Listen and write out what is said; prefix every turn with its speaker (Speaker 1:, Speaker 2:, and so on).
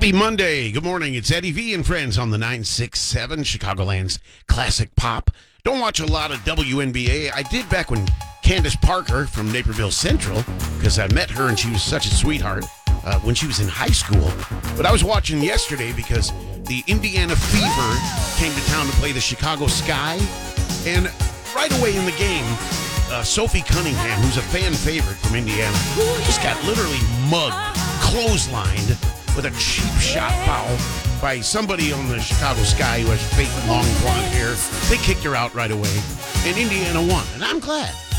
Speaker 1: Happy Monday. Good morning. It's Eddie V and friends on the 967 Chicagoland's Classic Pop. Don't watch a lot of WNBA. I did back when Candace Parker from Naperville Central, because I met her and she was such a sweetheart when she was in high school. But I was watching yesterday because the Indiana Fever came to town to play the Chicago Sky. And right away in the game, Sophie Cunningham, who's a fan favorite from Indiana, just got literally mugged, clotheslined with a cheap shot foul by somebody on the Chicago Sky who has fake long blonde hair. They kicked her out right away, and Indiana won, and I'm glad.